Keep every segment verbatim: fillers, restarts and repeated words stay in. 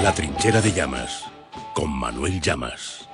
La trinchera de Llamas, con Manuel Llamas.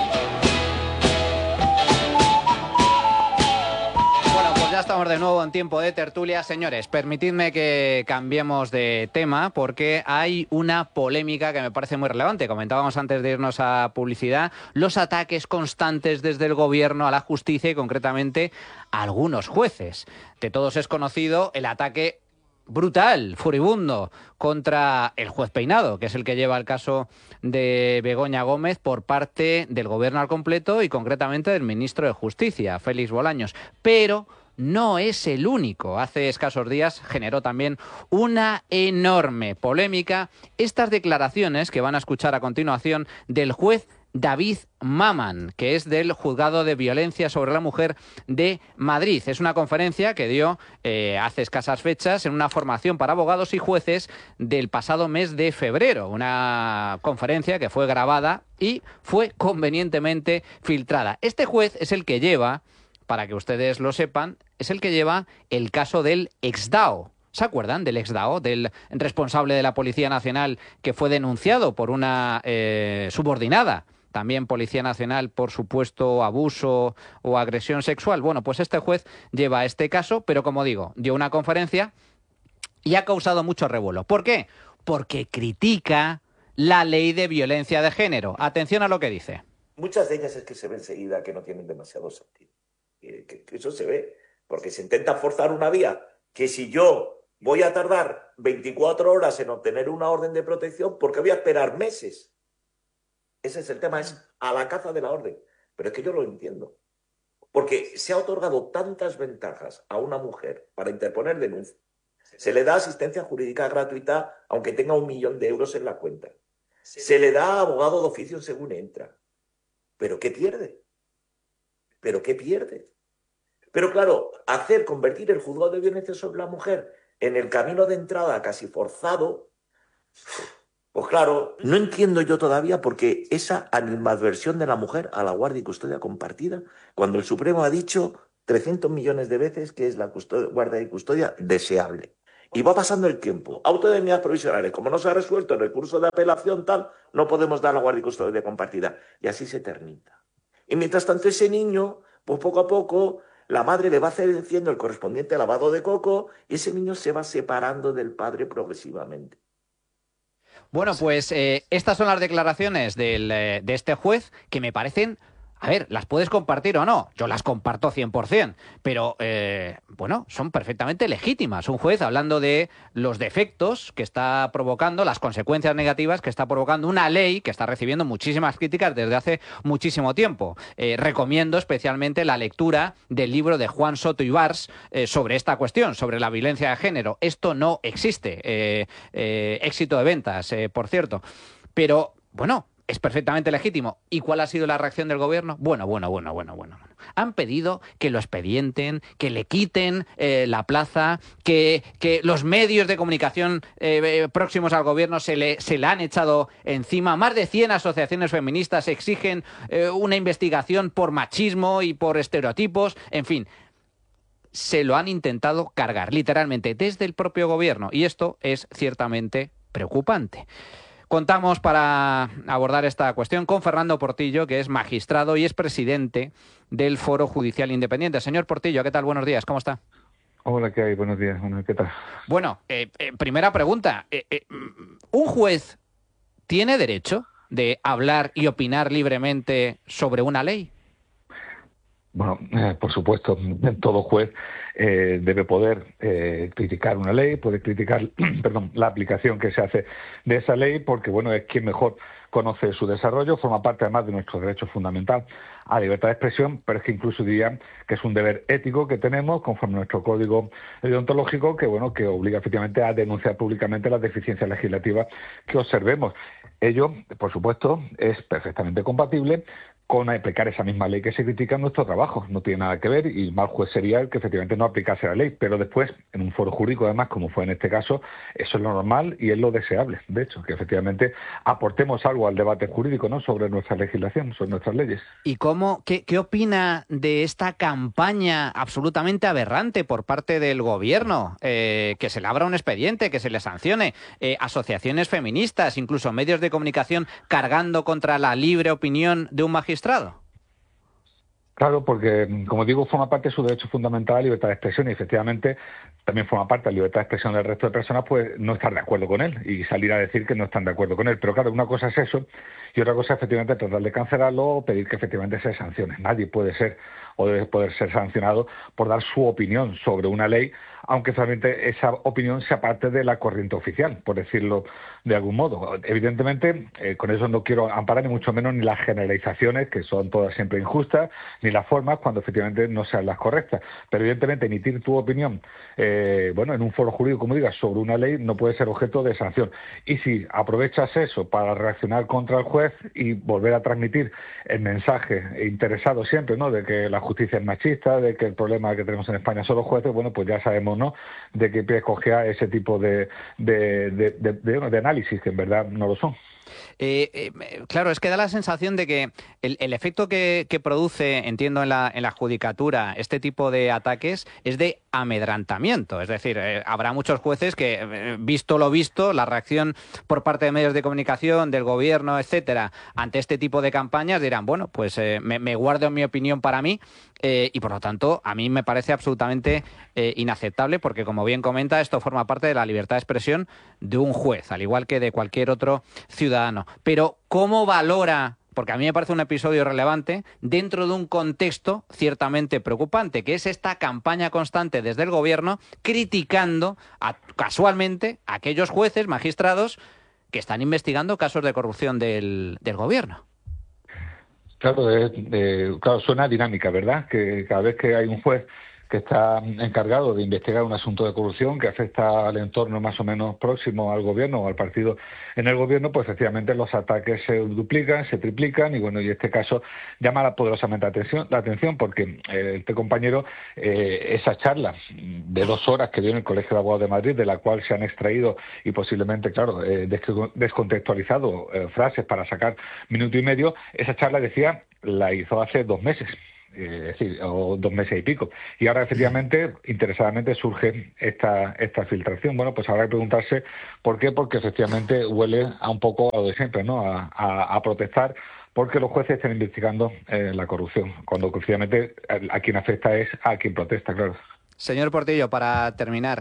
Bueno, pues ya estamos de nuevo en tiempo de tertulia. Señores, permitidme que cambiemos de tema porque hay una polémica que me parece muy relevante. Comentábamos antes de irnos a publicidad los ataques constantes desde el gobierno a la justicia y concretamente a algunos jueces. De todos es conocido el ataque brutal, furibundo, contra el juez Peinado, que es el que lleva el caso de Begoña Gómez por parte del gobierno al completo y concretamente del ministro de Justicia, Félix Bolaños. Pero no es el único. Hace escasos días generó también una enorme polémica estas declaraciones que van a escuchar a continuación del juez David Maman, que es del Juzgado de Violencia sobre la Mujer de Madrid. Es una conferencia que dio eh, hace escasas fechas en una formación para abogados y jueces del pasado mes de febrero. Una conferencia que fue grabada y fue convenientemente filtrada. Este juez es el que lleva, para que ustedes lo sepan, es el que lleva el caso del ex-DAO. ¿Se acuerdan del ex-DAO, del responsable de la Policía Nacional que fue denunciado por una eh, subordinada? También Policía Nacional por supuesto abuso o agresión sexual. Bueno, pues este juez lleva este caso, pero como digo, dio una conferencia y ha causado mucho revuelo. ¿Por qué? Porque critica la ley de violencia de género. Atención a lo que dice. Muchas de ellas es que se ve enseguida que no tienen demasiado sentido. Que, que, que eso se ve, porque se intenta forzar una vía que si yo voy a tardar veinticuatro horas en obtener una orden de protección, ¿por qué voy a esperar meses? Ese es el tema, es a la caza de la orden. Pero es que yo lo entiendo. Porque se ha otorgado tantas ventajas a una mujer para interponer denuncia. Se le da asistencia jurídica gratuita aunque tenga un millón de euros en la cuenta. Se le da abogado de oficio según entra. ¿Pero qué pierde? ¿Pero qué pierde? Pero claro, hacer, convertir el juzgado de violencia sobre la mujer en el camino de entrada casi forzado... Pues claro, no entiendo yo todavía por qué esa animadversión de la mujer a la guardia y custodia compartida, cuando el Supremo ha dicho trescientos millones de veces que es la custodia, guardia y custodia deseable. Y va pasando el tiempo. Auto de medidas provisionales, como no se ha resuelto el recurso de apelación tal, no podemos dar la guardia y custodia compartida. Y así se termina. Y mientras tanto ese niño, pues poco a poco, la madre le va haciendo el correspondiente lavado de coco y ese niño se va separando del padre progresivamente. Bueno, pues eh, estas son las declaraciones del, eh, de este juez que me parecen, a ver, las puedes compartir o no, yo las comparto cien por cien, pero eh, bueno, son perfectamente legítimas. Un juez hablando de los defectos que está provocando, las consecuencias negativas que está provocando una ley que está recibiendo muchísimas críticas desde hace muchísimo tiempo. Eh, recomiendo especialmente la lectura del libro de Juan Soto Ibars eh, sobre esta cuestión, sobre la violencia de género. Esto no existe. Eh, eh, éxito de ventas, eh, por cierto. Pero, bueno... es perfectamente legítimo. ¿Y cuál ha sido la reacción del gobierno? Bueno, bueno, bueno, bueno, bueno. Han pedido que lo expedienten, que le quiten eh, la plaza, que, que los medios de comunicación eh, próximos al gobierno se le, se le han echado encima. Más de cien asociaciones feministas exigen eh, una investigación por machismo y por estereotipos. En fin, se lo han intentado cargar, literalmente, desde el propio gobierno. Y esto es ciertamente preocupante. Contamos para abordar esta cuestión con Fernando Portillo, que es magistrado y es presidente del Foro Judicial Independiente. Señor Portillo, ¿qué tal? Buenos días, ¿cómo está? Hola, ¿qué hay? Buenos días, bueno, ¿qué tal? Bueno, eh, eh, primera pregunta. Eh, eh, ¿Un juez tiene derecho de hablar y opinar libremente sobre una ley? Bueno, eh, por supuesto, todo juez eh, debe poder eh, criticar una ley, puede criticar, perdón, la aplicación que se hace de esa ley, porque bueno, es quien mejor conoce su desarrollo, forma parte además de nuestro derecho fundamental a libertad de expresión, pero es que incluso diría que es un deber ético que tenemos conforme a nuestro código deontológico, que bueno, que obliga efectivamente a denunciar públicamente las deficiencias legislativas que observemos. Ello, por supuesto, es perfectamente compatible con aplicar esa misma ley que se critica en nuestro trabajo. No tiene nada que ver, y mal juez sería el que efectivamente no aplicase la ley. Pero después, en un foro jurídico, además, como fue en este caso, eso es lo normal y es lo deseable. De hecho, que efectivamente aportemos algo al debate jurídico, ¿no?, sobre nuestra legislación, sobre nuestras leyes. ¿Y cómo, qué, qué opina de esta campaña absolutamente aberrante por parte del gobierno? Eh, que se le abra un expediente, que se le sancione, eh, asociaciones feministas, incluso medios de comunicación cargando contra la libre opinión de un magistrado. Claro, porque, como digo, forma parte de su derecho fundamental a la libertad de expresión, y efectivamente también forma parte de la libertad de expresión del resto de personas, pues no estar de acuerdo con él y salir a decir que no están de acuerdo con él. Pero claro, una cosa es eso y otra cosa es efectivamente tratar de cancelarlo o pedir que efectivamente se sancione. Nadie puede ser o debe poder ser sancionado por dar su opinión sobre una ley, aunque solamente esa opinión sea parte de la corriente oficial, por decirlo de algún modo. Evidentemente, eh, con eso no quiero amparar ni mucho menos ni las generalizaciones, que son todas siempre injustas, ni las formas cuando efectivamente no sean las correctas. Pero evidentemente emitir tu opinión, eh, bueno, en un foro jurídico, como digas, sobre una ley no puede ser objeto de sanción. Y si aprovechas eso para reaccionar contra el juez y volver a transmitir el mensaje interesado siempre, ¿no?, de que la justicia es machista, de que el problema que tenemos en España son los jueces, bueno, pues ya sabemos, ¿no?, de qué pie cogea ese tipo de, de, de, de, de, de análisis, que en verdad no lo son. Eh, eh, claro, es que da la sensación de que el, el efecto que, que produce, entiendo, en la, en la judicatura este tipo de ataques es de amedrantamiento. Es decir, eh, habrá muchos jueces que, eh, visto lo visto, la reacción por parte de medios de comunicación, del gobierno, etcétera, ante este tipo de campañas dirán, bueno, pues eh, me, me guardo mi opinión para mí, eh, y por lo tanto a mí me parece absolutamente eh, inaceptable porque, como bien comenta, esto forma parte de la libertad de expresión de un juez, al igual que de cualquier otro ciudadano. Pero ¿cómo valora? Porque a mí me parece un episodio relevante dentro de un contexto ciertamente preocupante, que es esta campaña constante desde el gobierno criticando a, casualmente a aquellos jueces, magistrados que están investigando casos de corrupción del, del gobierno. Claro, eh, eh, claro, suena dinámica, ¿verdad? Que cada vez que hay un juez que está encargado de investigar un asunto de corrupción que afecta al entorno más o menos próximo al gobierno o al partido en el gobierno, pues efectivamente los ataques se duplican, se triplican, y bueno, y este caso llama poderosamente la atención, la atención porque eh, este compañero, eh, esa charla de dos horas que dio en el Colegio de Abogados de Madrid, de la cual se han extraído y posiblemente, claro, eh, descontextualizado eh, frases para sacar minuto y medio, esa charla, decía, la hizo hace dos meses. Es decir, o dos meses y pico. Y ahora, efectivamente, interesadamente surge esta esta filtración. Bueno, pues habrá que preguntarse por qué, porque efectivamente huele a un poco a lo de siempre, ¿no? A, a, a protestar porque los jueces están investigando eh, la corrupción, cuando efectivamente a, a quien afecta es a quien protesta, claro. Señor Portillo, para terminar,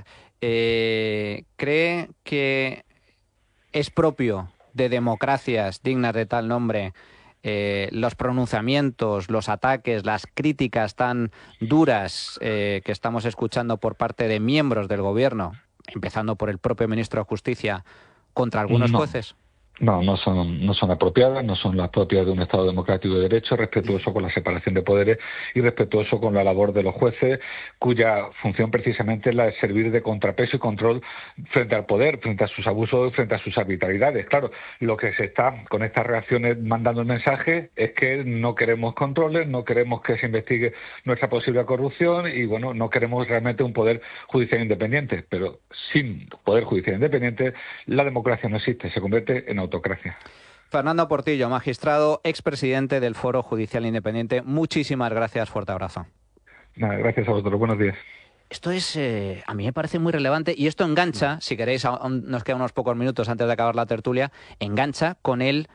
eh, ¿cree que es propio de democracias dignas de tal nombre Eh, los pronunciamientos, los ataques, las críticas tan duras eh, que estamos escuchando por parte de miembros del gobierno, empezando por el propio ministro de Justicia, contra algunos no. jueces? No, no son, no son apropiadas, no son las propias de un Estado democrático de derecho, respetuoso con la separación de poderes y respetuoso con la labor de los jueces, cuya función precisamente es la de servir de contrapeso y control frente al poder, frente a sus abusos, frente a sus arbitrariedades. Claro, lo que se está con estas reacciones mandando el mensaje es que no queremos controles, no queremos que se investigue nuestra posible corrupción y, bueno, no queremos realmente un poder judicial independiente. Pero sin poder judicial independiente, la democracia no existe, se convierte en autocracia. Fernando Portillo, magistrado, expresidente del Foro Judicial Independiente. Muchísimas gracias, fuerte abrazo. Nada, gracias a vosotros, buenos días. Esto es, eh, a mí me parece muy relevante y esto engancha, si queréis, aún nos quedan unos pocos minutos antes de acabar la tertulia, engancha con el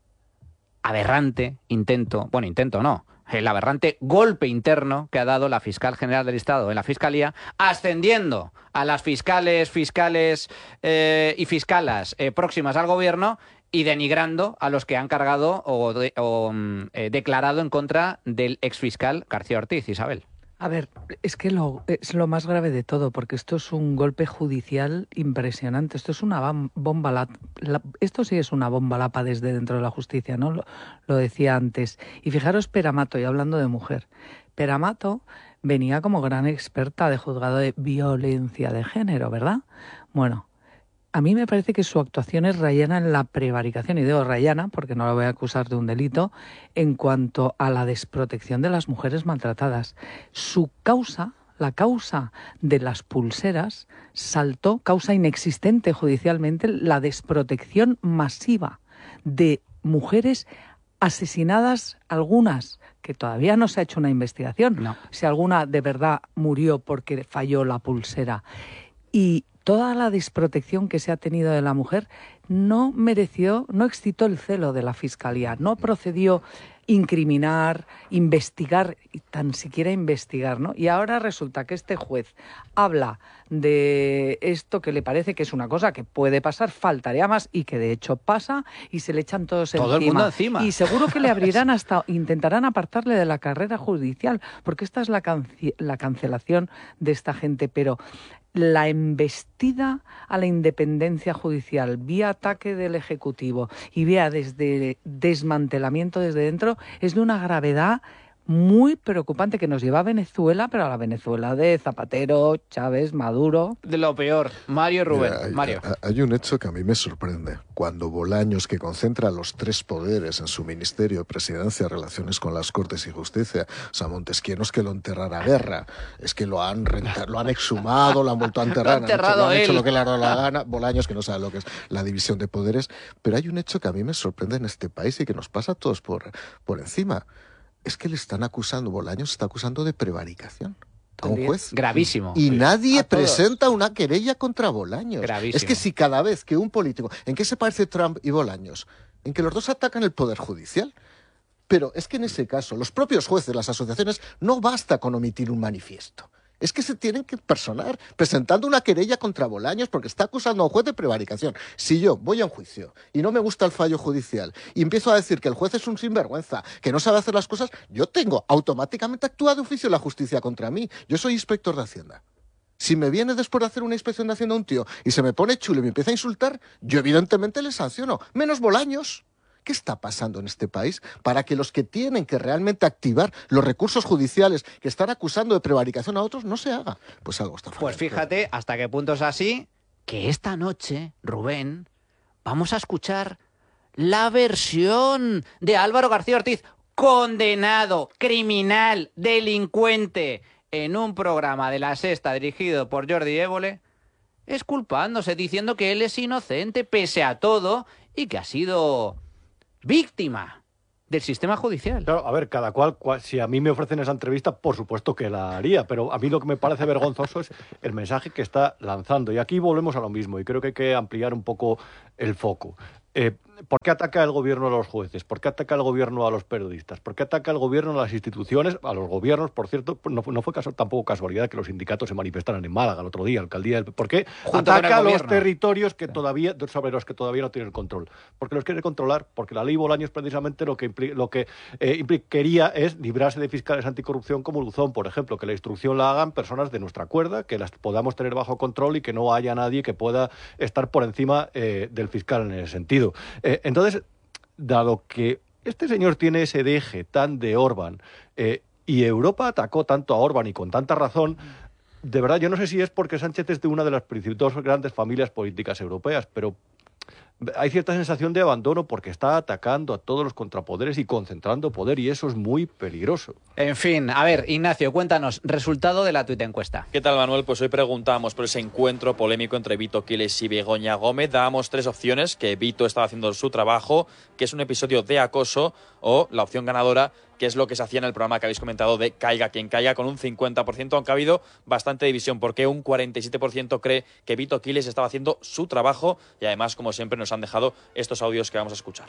aberrante intento, bueno, intento no, el aberrante golpe interno que ha dado la fiscal general del Estado en la Fiscalía, ascendiendo a las fiscales, fiscales eh, y fiscalas eh, próximas al gobierno y denigrando a los que han cargado o, de, o eh, declarado en contra del exfiscal García Ortiz. Isabel. A ver, es que lo, es lo más grave de todo, porque esto es un golpe judicial impresionante. Esto es una bomba, la, la, esto sí es una bomba lapa desde dentro de la justicia, ¿no? Lo, lo decía antes. Y fijaros Peramato, y hablando de mujer, Peramato venía como gran experta de juzgado de violencia de género, ¿verdad? Bueno, a mí me parece que su actuación es rayana en la prevaricación, y digo rayana porque no la voy a acusar de un delito, en cuanto a la desprotección de las mujeres maltratadas. Su causa, la causa de las pulseras, saltó, causa inexistente judicialmente, la desprotección masiva de mujeres asesinadas, algunas que todavía no se ha hecho una investigación, no. si alguna de verdad murió porque falló la pulsera. Y toda la desprotección que se ha tenido de la mujer no mereció, no excitó el celo de la Fiscalía, no procedió incriminar, investigar, tan siquiera investigar, ¿no? Y ahora resulta que este juez habla de esto que le parece que es una cosa que puede pasar, faltaría más, y que de hecho pasa, y se le echan todos Todo encima. el mundo encima. Y seguro que le abrirán hasta, intentarán apartarle de la carrera judicial, porque esta es la, cance- la cancelación de esta gente, pero la embestida a la independencia judicial vía ataque del Ejecutivo y vía desde desmantelamiento desde dentro es de una gravedad muy preocupante que nos lleva a Venezuela, pero a la Venezuela de Zapatero, Chávez, Maduro. De lo peor. Mario Rubén. Mira, hay, Mario. hay un hecho que a mí me sorprende. Cuando Bolaños, que concentra los tres poderes en su ministerio, presidencia, relaciones con las Cortes y Justicia, o sea, Montesquieu no es que lo enterrara a Guerra, es que lo han, renta, lo han exhumado, lo han vuelto a enterrar, Lo ha enterrado han, hecho, lo han hecho él. lo que le ha dado la gana. Bolaños, que no sabe lo que es la división de poderes. Pero hay un hecho que a mí me sorprende en este país y que nos pasa a todos por, por encima. Es que le están acusando, Bolaños está acusando de prevaricación a un juez. Gravísimo. Y Sí. nadie A todos. presenta una querella contra Bolaños. Gravísimo. Es que si cada vez que un político... ¿En qué se parece Trump y Bolaños? En que los dos atacan el poder judicial. Pero es que en ese caso, los propios jueces, las asociaciones, no basta con omitir un manifiesto. Es que se tienen que personar presentando una querella contra Bolaños porque está acusando a un juez de prevaricación. Si yo voy a un juicio y no me gusta el fallo judicial y empiezo a decir que el juez es un sinvergüenza, que no sabe hacer las cosas, yo tengo automáticamente actúa de oficio la justicia contra mí. Yo soy inspector de Hacienda. Si me viene después de hacer una inspección de Hacienda un tío y se me pone chulo y me empieza a insultar, yo evidentemente le sanciono. Menos Bolaños. ¿Qué está pasando en este país para que los que tienen que realmente activar los recursos judiciales que están acusando de prevaricación a otros no se haga? Pues algo está fallando. Pues fíjate hasta qué punto es así que esta noche, Rubén, vamos a escuchar la versión de Álvaro García Ortiz, condenado, criminal, delincuente, en un programa de La Sexta dirigido por Jordi Évole, exculpándose, diciendo que él es inocente pese a todo y que ha sido víctima del sistema judicial. Claro, a ver, cada cual, cual, si a mí me ofrecen esa entrevista, por supuesto que la haría, pero a mí lo que me parece vergonzoso es el mensaje que está lanzando. Y aquí volvemos a lo mismo, y creo que hay que ampliar un poco el foco. Eh, ¿Por qué ataca el gobierno a los jueces? ¿Por qué ataca el gobierno a los periodistas? ¿Por qué ataca el gobierno a las instituciones? A los gobiernos, por cierto, no, no fue caso, tampoco casualidad que los sindicatos se manifestaran en Málaga el otro día, alcaldía. Del, ¿Por qué Junto ataca a los gobierno. territorios que todavía, sobre los que todavía no tienen control? Porque los quiere controlar, porque la ley Bolaños precisamente lo que, impli, lo que eh, impli, quería es librarse de fiscales anticorrupción como Luzón, por ejemplo, que la instrucción la hagan personas de nuestra cuerda, que las podamos tener bajo control y que no haya nadie que pueda estar por encima eh, del fiscal en ese sentido. Eh, entonces, dado que este señor tiene ese deje tan de Orbán eh, y Europa atacó tanto a Orbán y con tanta razón, de verdad yo no sé si es porque Sánchez es de una de las dos grandes familias políticas europeas, pero hay cierta sensación de abandono porque está atacando a todos los contrapoderes y concentrando poder, y eso es muy peligroso. En fin, a ver, Ignacio, cuéntanos, resultado de la tuitencuesta. ¿Qué tal, Manuel? Pues hoy preguntamos por ese encuentro polémico entre Vito Quiles y Begoña Gómez. Dábamos tres opciones: que Vito estaba haciendo su trabajo, que es un episodio de acoso, o la opción ganadora, que es lo que se hacía en el programa que habéis comentado de Caiga quien caiga, con un cincuenta por ciento, aunque ha habido bastante división, porque un cuarenta y siete por ciento cree que Vito Quiles estaba haciendo su trabajo, y además, como siempre, nos han dejado estos audios que vamos a escuchar.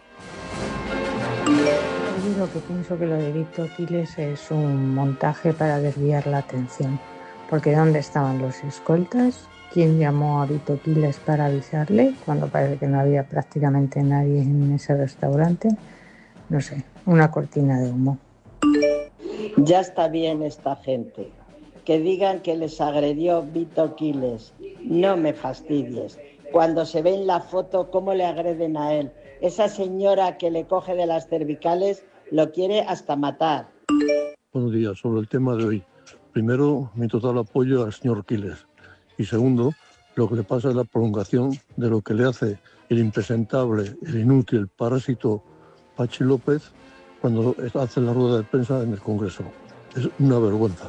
Yo lo que pienso que lo de Vito Quiles es un montaje para desviar la atención, porque ¿dónde estaban los escoltas? ¿Quién llamó a Vito Quiles para avisarle cuando parece que no había prácticamente nadie en ese restaurante? No sé, una cortina de humo. Ya está bien esta gente. Que digan que les agredió Vito Quiles. No me fastidies. Cuando se ve en la foto cómo le agreden a él. Esa señora que le coge de las cervicales lo quiere hasta matar. Buenos días. Sobre el tema de hoy. Primero, mi total apoyo al señor Quiles. Y segundo, Lo que le pasa es la prolongación de lo que le hace el impresentable, el inútil, el parásito Pachi López cuando hace la rueda de prensa en el Congreso. Es una vergüenza.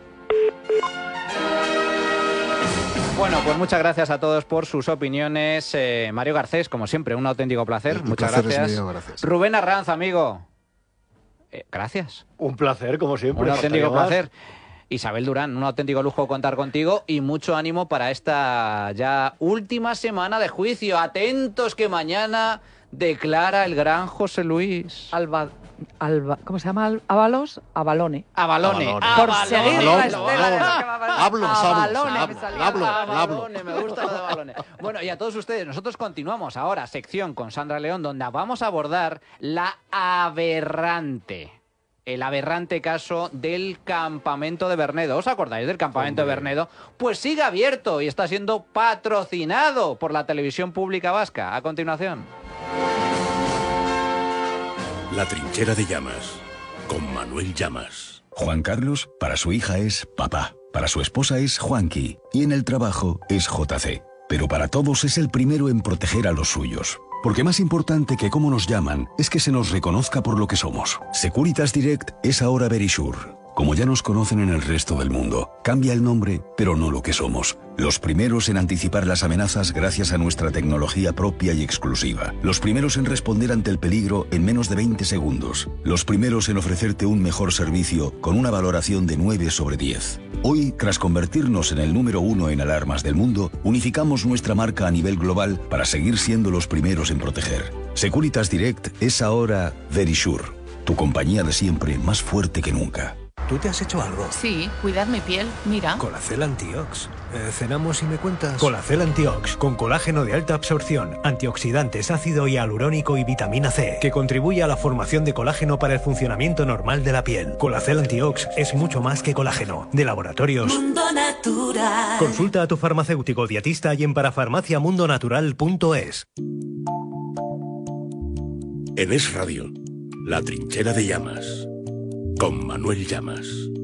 Bueno, pues muchas gracias a todos por sus opiniones. Eh, Mario Garcés, como siempre, un auténtico placer. El muchas placer gracias. es mío, gracias. Rubén Arranz, amigo. Eh, gracias. Un placer, como siempre. Un auténtico más. placer. Isabel Durán, un auténtico lujo contar contigo y mucho ánimo para esta ya última semana de juicio. Atentos que mañana declara el gran José Luis. Alba, Alba, ¿cómo se llama? Al- Ábalos, Abalone. Abalone. Abalone. Por Abalone. seguir la Abalone. estela de lo que va a pasar. Hablo, hablo, Abalone hablo, me salió. hablo. Abalone, me gusta lo de Abalone. Bueno, y a todos ustedes, nosotros continuamos ahora, sección con Sandra León, donde vamos a abordar la aberrante. El aberrante caso del campamento de Bernedo. ¿Os acordáis del campamento de Bernedo? Pues sigue abierto y está siendo patrocinado por la televisión pública vasca. A continuación. La trinchera de Llamas, con Manuel Llamas. Juan Carlos, para su hija es papá, para su esposa es Juanqui y en el trabajo es J C. Pero para todos es el primero en proteger a los suyos. Porque más importante que cómo nos llaman es que se nos reconozca por lo que somos. Securitas Direct es ahora Verisure. Como ya nos conocen en el resto del mundo, cambia el nombre, pero no lo que somos. Los primeros en anticipar las amenazas gracias a nuestra tecnología propia y exclusiva. Los primeros en responder ante el peligro en menos de veinte segundos. Los primeros en ofrecerte un mejor servicio con una valoración de nueve sobre diez. Hoy, tras convertirnos en el número uno en alarmas del mundo, unificamos nuestra marca a nivel global para seguir siendo los primeros en proteger. Securitas Direct es ahora Verisure, tu compañía de siempre más fuerte que nunca. ¿Tú te has hecho algo? Sí, cuidar mi piel, mira. Colacel Antiox. Eh, ¿Cenamos y me cuentas? Colacel Antiox, con colágeno de alta absorción, antioxidantes, ácido hialurónico y vitamina C, que contribuye a la formación de colágeno para el funcionamiento normal de la piel. Colacel Antiox es mucho más que colágeno. De Laboratorios Mundo Natural. Consulta a tu farmacéutico dietista y en parafarmacia mundo natural punto es. En Es Radio, La trinchera de Llamas, con Manuel Llamas.